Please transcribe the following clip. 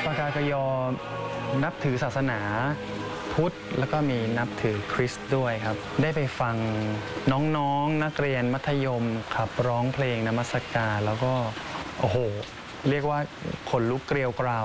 ปากากยอนับถือศาสนาพุทธแล้วก็มีนับถือคริสต์ด้วยครับได้ไปฟังน้องๆนักเรียนมัธยมครับร้องเพลงนมัสการแล้วก็โอ้โหเรียกว่าขนลุกเกลียวกราว